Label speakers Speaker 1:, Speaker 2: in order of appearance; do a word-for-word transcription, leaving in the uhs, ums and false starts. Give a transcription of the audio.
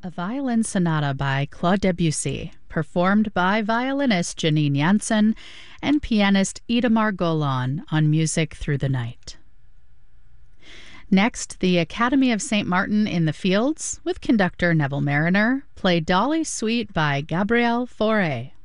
Speaker 1: a violin sonata by Claude Debussy, performed by violinist Janine Jansen and pianist Idamar Golan on Music Through the Night. Next, the Academy of Saint Martin in the Fields, with conductor Neville Mariner, played Dolly Suite by Gabriel Fauré.